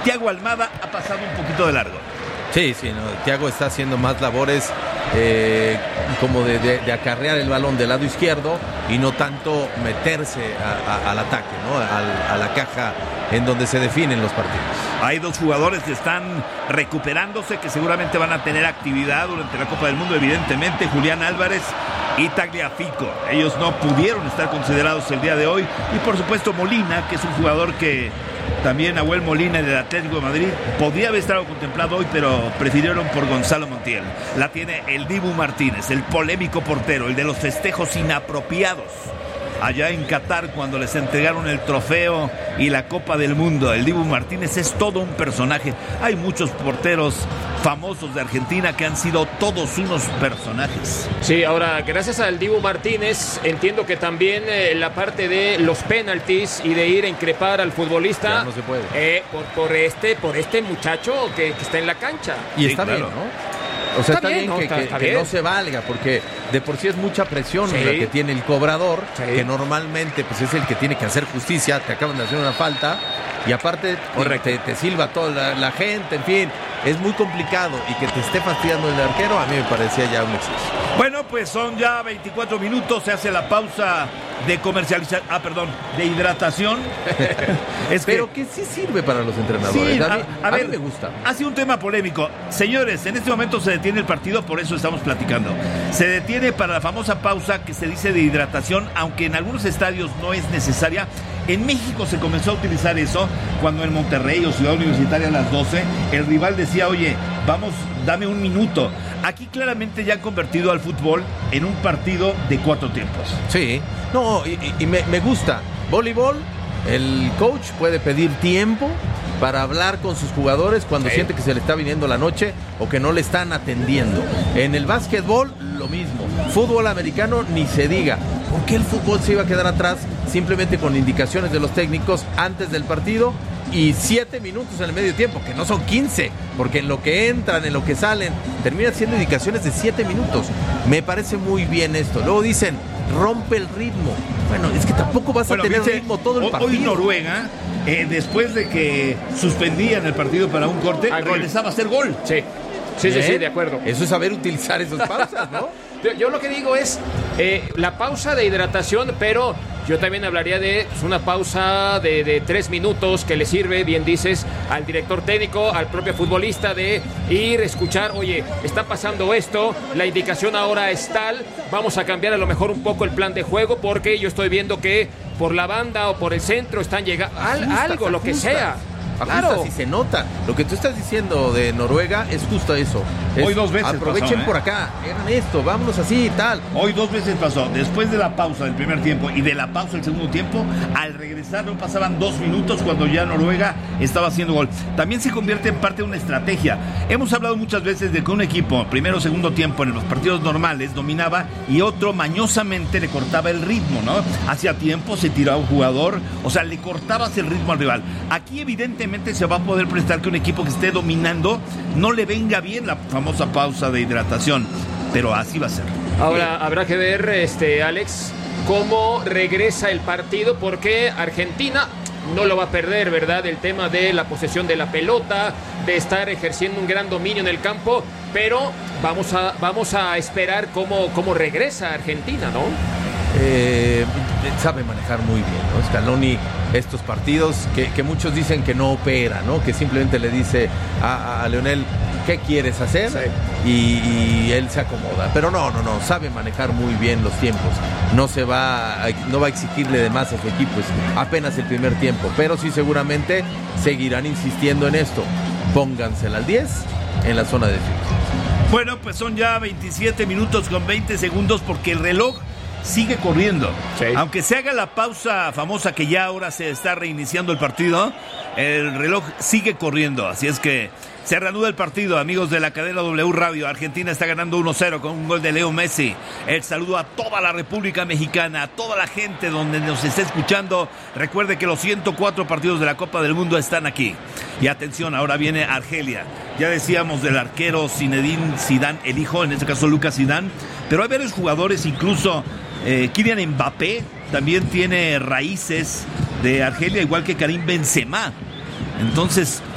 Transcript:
Thiago Almada ha pasado un poquito de largo. Sí, no, Thiago está haciendo más labores como de acarrear el balón del lado izquierdo y no tanto meterse al ataque, ¿no? A la caja en donde se definen los partidos. Hay dos jugadores que están recuperándose, que seguramente van a tener actividad durante la Copa del Mundo, evidentemente, Julián Álvarez y Tagliafico. Ellos no pudieron estar considerados el día de hoy. Y por supuesto Molina, que es un jugador que también, Nahuel Molina del Atlético de Madrid, podría haber estado contemplado hoy, pero prefirieron por Gonzalo Montiel. La tiene el Dibu Martínez, el polémico portero, el de los festejos inapropiados allá en Qatar cuando les entregaron el trofeo y la Copa del Mundo. El Dibu Martínez es todo un personaje. Hay muchos porteros famosos de Argentina que han sido todos unos personajes. Sí, ahora, gracias al Dibu Martínez, entiendo que también la parte de los penaltis y de ir a increpar al futbolista ya no se puede. Por este muchacho que está en la cancha. Y está claro, bien, ¿no? O sea, está bien, ¿no? que no se valga, porque de por sí es mucha presión la que tiene el cobrador, que normalmente pues es el que tiene que hacer justicia. Te acaban de hacer una falta y aparte te silba toda la gente, en fin, es muy complicado, y que te esté fastidiando el arquero a mí me parecía ya un exceso. Bueno, pues son ya 24 minutos, se hace la pausa de de hidratación. Pero que sí sirve para los entrenadores. Sí, a mí me gusta. Ha sido un tema polémico. Señores, en este momento se detiene el partido, por eso estamos platicando. Se detiene para la famosa pausa que se dice de hidratación, aunque en algunos estadios no es necesaria. En México se comenzó a utilizar eso cuando en Monterrey o Ciudad Universitaria a las 12 el rival decía, oye, vamos, dame un minuto. Aquí claramente ya han convertido al fútbol en un partido de 4 tiempos. Sí, no, y me gusta. Voleibol, el coach puede pedir tiempo para hablar con sus jugadores cuando siente que se le está viniendo la noche o que no le están atendiendo. En el básquetbol, lo mismo. Fútbol americano, ni se diga. ¿Por qué el fútbol se iba a quedar atrás simplemente con indicaciones de los técnicos antes del partido? Y 7 minutos en el medio tiempo, que no son 15, porque en lo que entran, en lo que salen, terminan siendo indicaciones de 7 minutos. Me parece muy bien esto. Luego dicen, rompe el ritmo. Bueno, es que tampoco vas a tener ritmo todo el partido. Hoy Noruega, después de que suspendían el partido para un corte, regresaba a hacer gol. Sí, de acuerdo. Eso es saber utilizar esas pausas, ¿no? Yo lo que digo es la pausa de hidratación, pero yo también hablaría de una pausa de 3 minutos que le sirve, bien dices, al director técnico, al propio futbolista, de ir, escuchar, oye, está pasando esto, la indicación ahora es tal, vamos a cambiar a lo mejor un poco el plan de juego porque yo estoy viendo que por la banda o por el centro están llegando, algo, lo que sea. Claro. Si se nota. Lo que tú estás diciendo de Noruega es justo eso. Hoy 2 veces aprovechen pasó, por acá, hagan esto, vámonos así y tal. Hoy 2 veces pasó. Después de la pausa del primer tiempo y de la pausa del segundo tiempo, al regresar no pasaban 2 minutos cuando ya Noruega estaba haciendo gol. También se convierte en parte de una estrategia. Hemos hablado muchas veces de que un equipo, primero o segundo tiempo, en los partidos normales dominaba y otro mañosamente le cortaba el ritmo, ¿no? Hacía tiempo se tiraba un jugador, o sea, le cortabas el ritmo al rival. Aquí evidentemente se va a poder prestar que un equipo que esté dominando no le venga bien la famosa pausa de hidratación, pero así va a ser. Ahora habrá que ver, Alex, cómo regresa el partido, porque Argentina no lo va a perder, ¿verdad? El tema de la posesión de la pelota, de estar ejerciendo un gran dominio en el campo, pero vamos a esperar cómo regresa Argentina, ¿no? Sabe manejar muy bien, ¿no? Scaloni, estos partidos que muchos dicen que no opera, ¿no? Que simplemente le dice a Leonel, ¿qué quieres hacer? Sí. Y él se acomoda. Pero no, sabe manejar muy bien los tiempos. No va a exigirle de más a su equipo, es apenas el primer tiempo. Pero sí, seguramente seguirán insistiendo en esto. Póngansela al 10 en la zona de defensa. Bueno, pues son ya 27 minutos con 20 segundos porque el reloj sigue corriendo. Sí. Aunque se haga la pausa famosa que ya ahora se está reiniciando el partido, el reloj sigue corriendo. Así es que se reanuda el partido, amigos de la cadena W Radio. Argentina está ganando 1-0 con un gol de Leo Messi. El saludo a toda la República Mexicana, a toda la gente donde nos esté escuchando. Recuerde que los 104 partidos de la Copa del Mundo están aquí. Y atención, ahora viene Argelia. Ya decíamos del arquero Zinedine Zidane, el hijo, en este caso Lucas Zidane. Pero hay varios jugadores, incluso Kylian Mbappé también tiene raíces de Argelia, igual que Karim Benzema. Entonces,